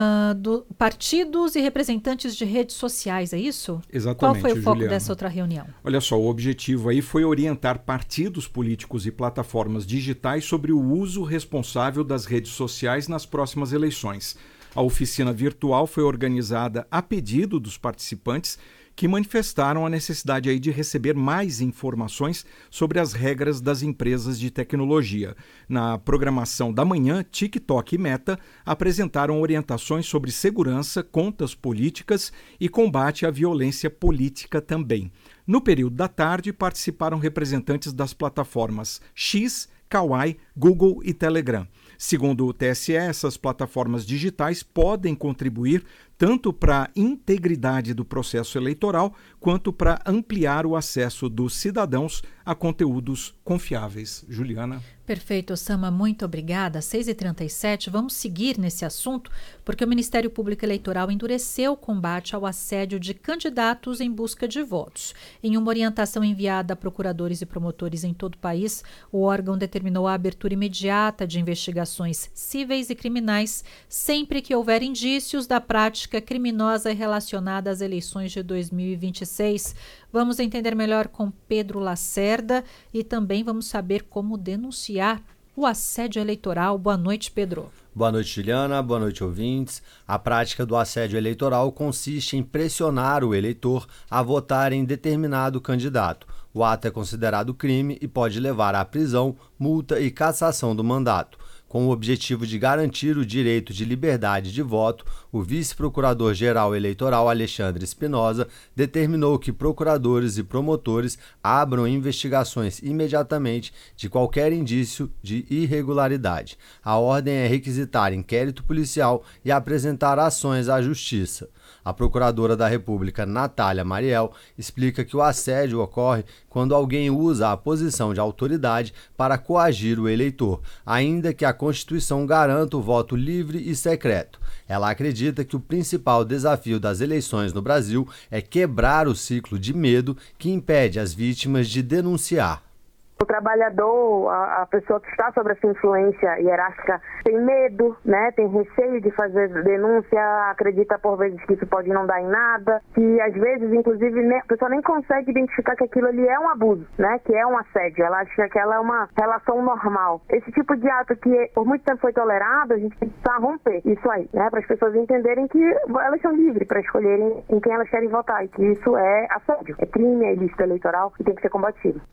partidos e representantes de redes sociais, é isso? Exatamente, Qual foi o foco Juliana. dessa outra reunião? Olha só, o objetivo aí foi orientar partidos políticos e plataformas digitais sobre o uso responsável das redes sociais nas próximas eleições. A oficina virtual foi organizada a pedido dos participantes, que manifestaram a necessidade aí de receber mais informações sobre as regras das empresas de tecnologia. Na programação da manhã, TikTok e Meta apresentaram orientações sobre segurança, contas políticas e combate à violência política também. No período da tarde, participaram representantes das plataformas X, Kawaii, Google e Telegram. Segundo o TSE, essas plataformas digitais podem contribuir tanto para a integridade do processo eleitoral quanto para ampliar o acesso dos cidadãos a conteúdos confiáveis. Juliana? Perfeito, Osama, muito obrigada. 6h37, vamos seguir nesse assunto, porque o Ministério Público Eleitoral endureceu o combate ao assédio de candidatos em busca de votos. Em uma orientação enviada a procuradores e promotores em todo o país, o órgão determinou a abertura imediata de investigações cíveis e criminais sempre que houver indícios da prática criminosa relacionada às eleições de 2026. Vamos entender melhor com Pedro Lacerda e também vamos saber como denunciar o assédio eleitoral. Boa noite, Pedro. Boa noite, Juliana. Boa noite, ouvintes. A prática do assédio eleitoral consiste em pressionar o eleitor a votar em determinado candidato. O ato é considerado crime e pode levar à prisão, multa e cassação do mandato. Com o objetivo de garantir o direito de liberdade de voto, o vice-procurador-geral eleitoral Alexandre Espinosa determinou que procuradores e promotores abram investigações imediatamente de qualquer indício de irregularidade. A ordem é requisitar inquérito policial e apresentar ações à Justiça. A procuradora da República, Natália Mariel, explica que o assédio ocorre quando alguém usa a posição de autoridade para coagir o eleitor, ainda que a Constituição garanta o voto livre e secreto. Ela acredita que o principal desafio das eleições no Brasil é quebrar o ciclo de medo que impede as vítimas de denunciar. O trabalhador, a pessoa que está sob essa influência hierárquica, tem medo, né? Tem receio de fazer denúncia, acredita por vezes que isso pode não dar em nada, que às vezes, inclusive, a pessoa nem consegue identificar que aquilo ali é um abuso, né? Que é um assédio, ela acha que aquela é uma relação normal. Esse tipo de ato que por muito tempo foi tolerado, a gente precisa romper isso aí, né? Para as pessoas entenderem que elas são livres para escolherem em quem elas querem votar e que isso é assédio, é crime, é ilícito eleitoral e tem que ser combatido.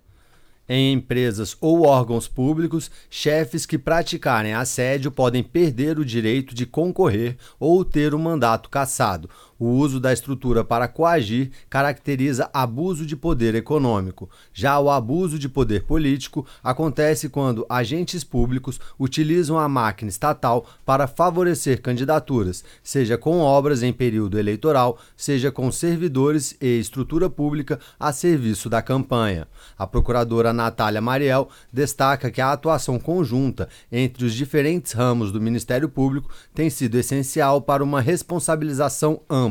Em empresas ou órgãos públicos, chefes que praticarem assédio podem perder o direito de concorrer ou ter o mandato cassado. O uso da estrutura para coagir caracteriza abuso de poder econômico. Já o abuso de poder político acontece quando agentes públicos utilizam a máquina estatal para favorecer candidaturas, seja com obras em período eleitoral, seja com servidores e estrutura pública a serviço da campanha. A procuradora Natália Mariel destaca que a atuação conjunta entre os diferentes ramos do Ministério Público tem sido essencial para uma responsabilização ampla.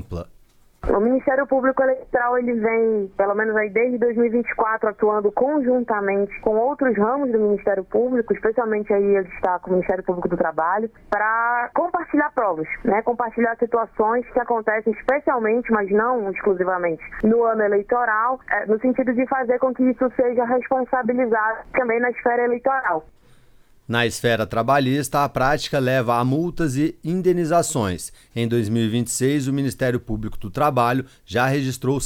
O Ministério Público Eleitoral ele vem, pelo menos aí desde 2024, atuando conjuntamente com outros ramos do Ministério Público, especialmente aí eu destaco o Ministério Público do Trabalho, para compartilhar provas, né? Compartilhar situações que acontecem especialmente, mas não exclusivamente, no ano eleitoral, no sentido de fazer com que isso seja responsabilizado também na esfera eleitoral. Na esfera trabalhista, a prática leva a multas e indenizações. Em 2026, o Ministério Público do Trabalho já registrou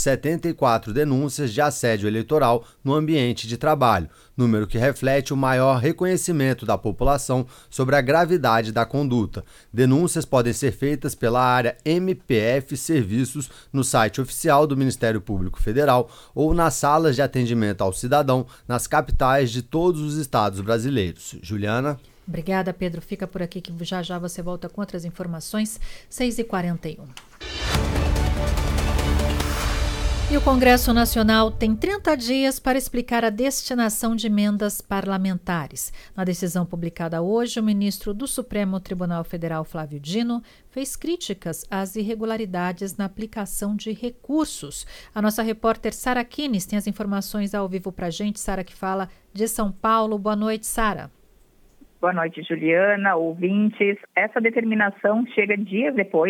74 denúncias de assédio eleitoral no ambiente de trabalho, número que reflete o maior reconhecimento da população sobre a gravidade da conduta. Denúncias podem ser feitas pela área MPF Serviços no site oficial do Ministério Público Federal ou nas salas de atendimento ao cidadão nas capitais de todos os estados brasileiros. Juliana? Obrigada, Pedro. Fica por aqui que já já você volta com outras informações. 6h41. E o Congresso Nacional tem 30 dias para explicar a destinação de emendas parlamentares. Na decisão publicada hoje, o ministro do Supremo Tribunal Federal, Flávio Dino, fez críticas às irregularidades na aplicação de recursos. A nossa repórter Sara Kines tem as informações ao vivo para a gente. Sara, que fala de São Paulo. Boa noite, Sara. Boa noite, Juliana, ouvintes. Essa determinação chega dias depois